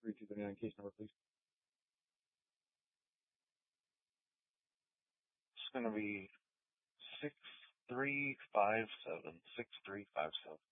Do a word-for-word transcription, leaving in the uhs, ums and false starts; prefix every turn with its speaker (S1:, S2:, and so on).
S1: three two three nine, case number, please.
S2: It's going to be six three five seven. six three five seven.